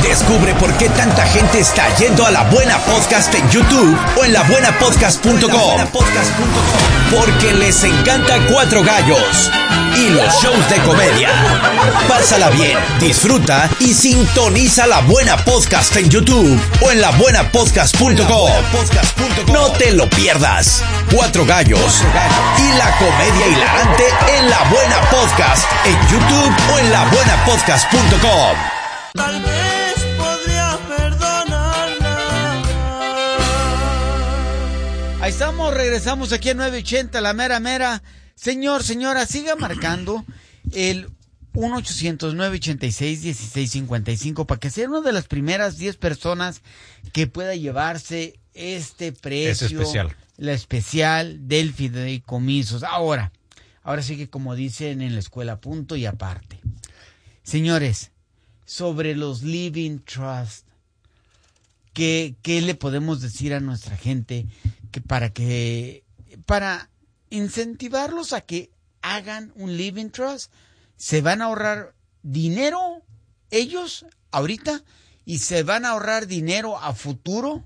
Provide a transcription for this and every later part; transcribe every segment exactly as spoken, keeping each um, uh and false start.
Descubre por qué tanta gente está yendo a La Buena Podcast en YouTube o en la buena podcast punto com. Porque les encanta Cuatro Gallos y los shows de comedia. Pásala bien, disfruta y sintoniza La Buena Podcast en YouTube o en la buena podcast punto com. No te lo pierdas. Cuatro Gallos y la comedia hilarante en La Buena Podcast en YouTube o en la buena podcast punto com. Tal vez podría perdonarla. Ahí estamos, regresamos aquí a nueve ochenta, la mera mera. Señor, señora, siga marcando el uno ochocientos, nueve ochenta y seis, dieciséis cincuenta y cinco para que sea una de las primeras diez personas que pueda llevarse este precio. Es especial. La especial del fideicomisos. Ahora, ahora sí que como dicen en la escuela, punto y aparte. Señores, sobre los Living Trust, ¿qué, qué le podemos decir a nuestra gente que para que para incentivarlos a que hagan un Living Trust? Se van a ahorrar dinero ellos ahorita y se van a ahorrar dinero a futuro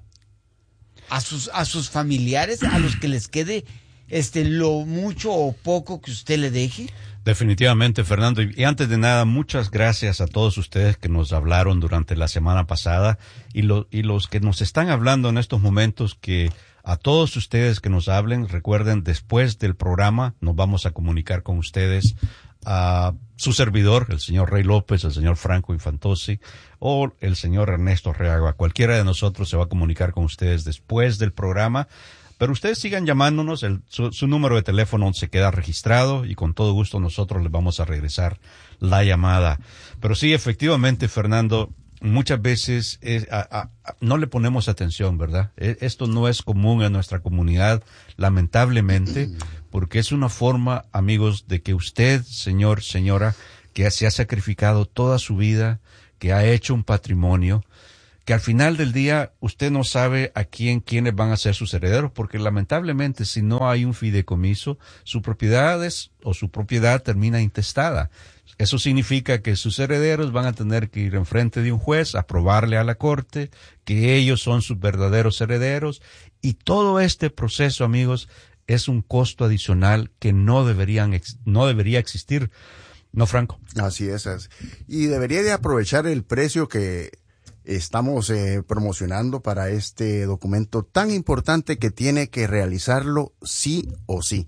a sus a sus familiares, a los que les quede este lo mucho o poco que usted le deje. Definitivamente, Fernando. Y antes de nada, muchas gracias a todos ustedes que nos hablaron durante la semana pasada y, lo, y los que nos están hablando en estos momentos, que a todos ustedes que nos hablen, recuerden, después del programa nos vamos a comunicar con ustedes, a su servidor, el señor Rey López, el señor Franco Infantosi o el señor Ernesto Reagua. Cualquiera de nosotros se va a comunicar con ustedes después del programa. Pero ustedes sigan llamándonos, el, su, su número de teléfono se queda registrado y con todo gusto nosotros les vamos a regresar la llamada. Pero sí, efectivamente, Fernando, muchas veces es, a, a, no le ponemos atención, ¿verdad? Esto no es común en nuestra comunidad, lamentablemente, porque es una forma, amigos, de que usted, señor, señora, que se ha sacrificado toda su vida, que ha hecho un patrimonio, que al final del día usted no sabe a quién, quiénes van a ser sus herederos, porque lamentablemente si no hay un fideicomiso, su propiedad es, o su propiedad termina intestada. Eso significa que sus herederos van a tener que ir enfrente de un juez a probarle a la corte que ellos son sus verdaderos herederos, y todo este proceso, amigos, es un costo adicional que no deberían, no debería existir. ¿No, Franco? Así es. Y debería de aprovechar el precio que estamos eh, promocionando para este documento tan importante que tiene que realizarlo sí o sí.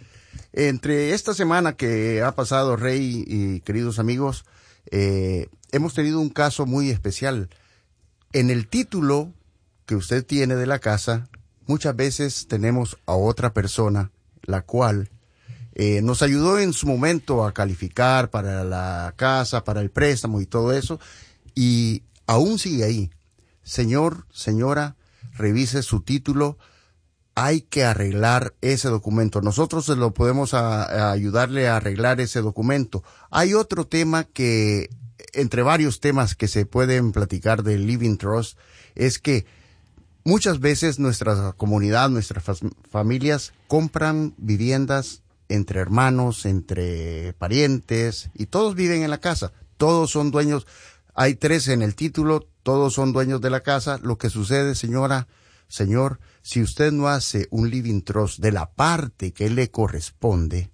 Entre esta semana que ha pasado, Rey y queridos amigos, eh, hemos tenido un caso muy especial. En el título que usted tiene de la casa, muchas veces tenemos a otra persona, la cual eh, nos ayudó en su momento a calificar para la casa, para el préstamo y todo eso, y aún sigue ahí. Señor, señora, revise su título. Hay que arreglar ese documento. Nosotros se lo podemos a, a ayudarle a arreglar ese documento. Hay otro tema que, entre varios temas que se pueden platicar del Living Trust, es que muchas veces nuestra comunidad, nuestras fam- familias compran viviendas entre hermanos, entre parientes, y todos viven en la casa. Todos son dueños. Hay tres en el título, todos son dueños de la casa. Lo que sucede, señora, señor, si usted no hace un Living Trust de la parte que le corresponde,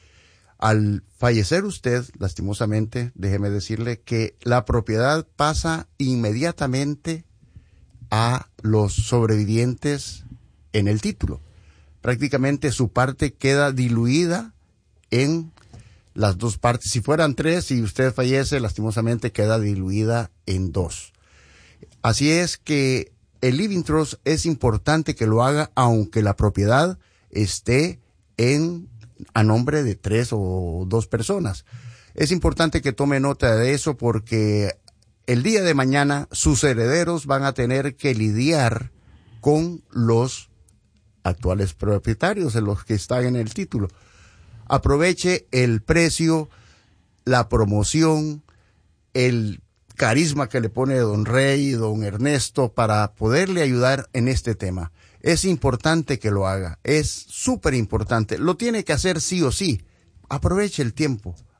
al fallecer usted, lastimosamente, déjeme decirle que la propiedad pasa inmediatamente a los sobrevivientes en el título. Prácticamente su parte queda diluida en las dos partes. Si fueran tres y usted fallece, lastimosamente queda diluida en dos. Así es que el Living Trust es importante que lo haga, aunque la propiedad esté en a nombre de tres o dos personas. Es importante que tome nota de eso, porque el día de mañana sus herederos van a tener que lidiar con los actuales propietarios, de los que están en el título. Aproveche el precio, la promoción, el carisma que le pone don Rey y don Ernesto para poderle ayudar en este tema. Es importante que lo haga, es súper importante. Lo tiene que hacer sí o sí. Aproveche el tiempo,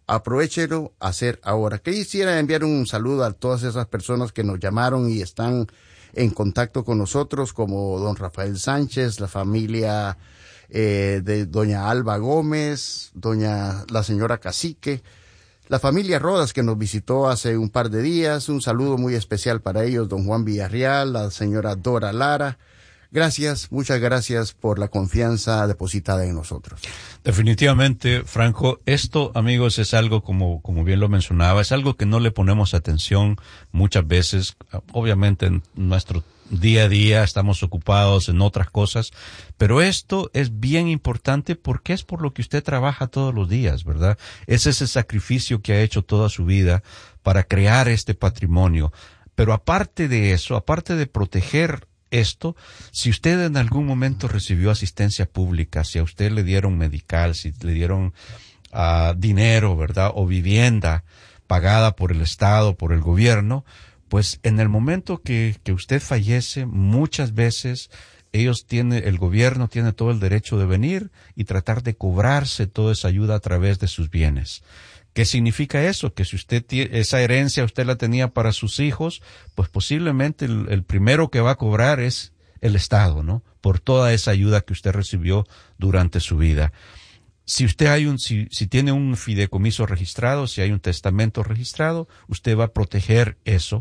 Aprovechelo a hacer ahora. Quisiera enviar un saludo a todas esas personas que nos llamaron y están en contacto con nosotros, como don Rafael Sánchez, la familia eh, de doña Alba Gómez, doña la señora Cacique, la familia Rodas que nos visitó hace un par de días. Un saludo muy especial para ellos, don Juan Villarreal, la señora Dora Lara. Gracias, muchas gracias por la confianza depositada en nosotros. Definitivamente, Franco, esto, amigos, es algo, como, como bien lo mencionaba, es algo que no le ponemos atención muchas veces. Obviamente en nuestro día a día estamos ocupados en otras cosas, pero esto es bien importante porque es por lo que usted trabaja todos los días, ¿verdad? Es ese sacrificio que ha hecho toda su vida para crear este patrimonio. Pero aparte de eso, aparte de proteger esto, si usted en algún momento recibió asistencia pública, si a usted le dieron medical, si le dieron uh, dinero, ¿verdad? O vivienda pagada por el Estado, por el gobierno, pues en el momento que, que usted fallece, muchas veces ellos tienen, el gobierno tiene todo el derecho de venir y tratar de cobrarse toda esa ayuda a través de sus bienes. ¿Qué significa eso? Que si usted tiene, esa herencia usted la tenía para sus hijos, pues posiblemente el, el primero que va a cobrar es el Estado, ¿no? Por toda esa ayuda que usted recibió durante su vida. Si usted hay un, si, si tiene un fideicomiso registrado, si hay un testamento registrado, usted va a proteger eso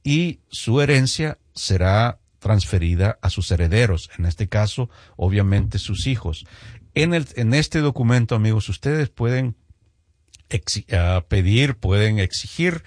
y su herencia será transferida a sus herederos, en este caso, obviamente, sus hijos. En el, en este documento, amigos, ustedes pueden Exi- uh, pedir, pueden exigir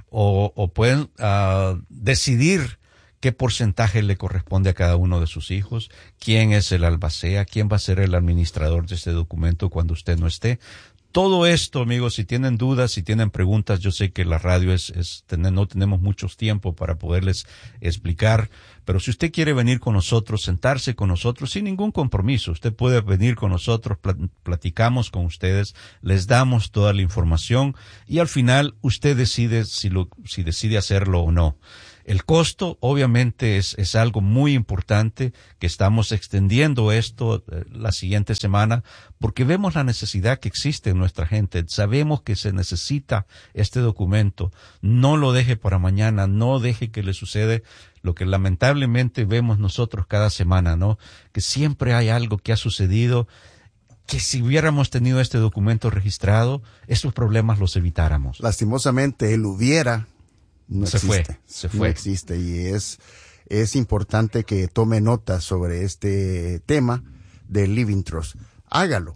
o, o pueden uh, decidir qué porcentaje le corresponde a cada uno de sus hijos, quién es el albacea, quién va a ser el administrador de este documento cuando usted no esté. Todo esto, amigos, si tienen dudas, si tienen preguntas, yo sé que la radio es, es tener, no tenemos mucho tiempo para poderles explicar, pero si usted quiere venir con nosotros, sentarse con nosotros sin ningún compromiso, usted puede venir con nosotros, platicamos con ustedes, les damos toda la información y al final usted decide si lo, si decide hacerlo o no. El costo, obviamente, es, es algo muy importante, que estamos extendiendo esto eh, la siguiente semana, porque vemos la necesidad que existe en nuestra gente. Sabemos que se necesita este documento. No lo deje para mañana, no deje que le sucede lo que lamentablemente vemos nosotros cada semana, ¿no? Que siempre hay algo que ha sucedido, que si hubiéramos tenido este documento registrado, esos problemas los evitáramos. Lastimosamente, él hubiera... No se existe, fue, se fue. No existe y es, es importante que tome nota sobre este tema del Living Trust. Hágalo.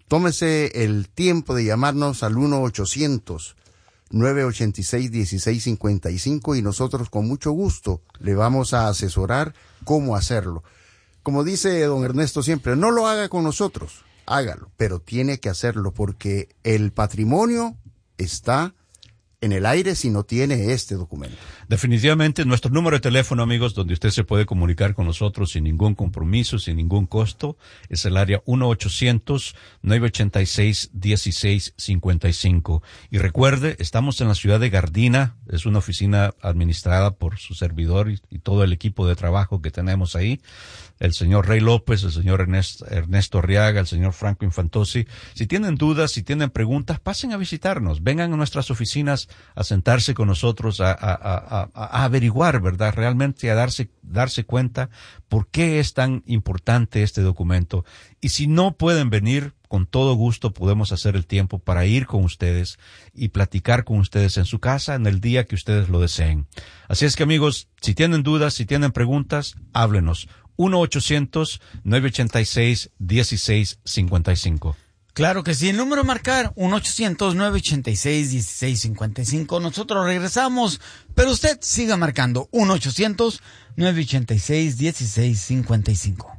Tómese el tiempo de llamarnos al uno ochocientos, nueve ochenta y seis, dieciséis cincuenta y cinco y nosotros con mucho gusto le vamos a asesorar cómo hacerlo. Como dice don Ernesto siempre, no lo haga con nosotros, hágalo, pero tiene que hacerlo porque el patrimonio está en el aire si no tiene este documento. Definitivamente, nuestro número de teléfono, amigos, donde usted se puede comunicar con nosotros sin ningún compromiso, sin ningún costo, es el área uno ochocientos, nueve ochenta y seis, dieciséis cincuenta y cinco. Y recuerde, estamos en la ciudad de Gardina, es una oficina administrada por su servidor y, y todo el equipo de trabajo que tenemos ahí. El señor Rey López, el señor Ernesto, Ernesto Arriaga, el señor Franco Infantosi. Si tienen dudas, si tienen preguntas, pasen a visitarnos. Vengan a nuestras oficinas a sentarse con nosotros, a, a, a, a averiguar, ¿verdad? Realmente a darse, darse cuenta por qué es tan importante este documento. Y si no pueden venir, con todo gusto podemos hacer el tiempo para ir con ustedes y platicar con ustedes en su casa en el día que ustedes lo deseen. Así es que, amigos, si tienen dudas, si tienen preguntas, háblenos. uno ochocientos, nueve ochenta y seis, dieciséis cincuenta y cinco. Claro que sí, el número a marcar, uno ochocientos, nueve ochenta y seis, dieciséis cincuenta y cinco. Nosotros regresamos, pero usted siga marcando, uno ochocientos, nueve ochenta y seis, dieciséis cincuenta y cinco.